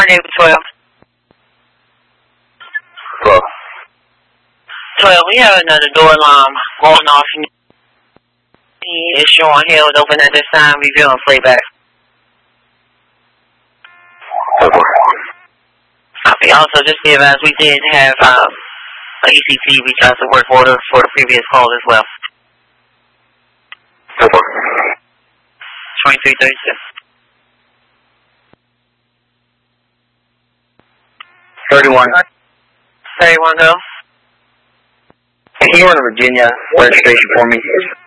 8 12. 12. 12, we have another door alarm going off. It's showing held open at this time. Reviewing playback. Copy. Also, just be advised, we did have an ECT reach out to work order for the previous call as well. 2336. 31. 31 go. Can you run a Virginia registration for me?